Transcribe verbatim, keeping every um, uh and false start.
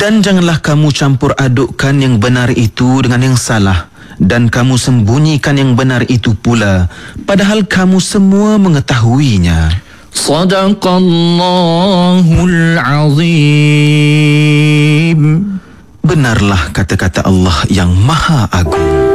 Dan janganlah kamu campur adukkan yang benar itu dengan yang salah, dan kamu sembunyikan yang benar itu pula, padahal kamu semua mengetahuinya. Sadaqallahul azim. Benarlah kata-kata Allah yang Maha Agung.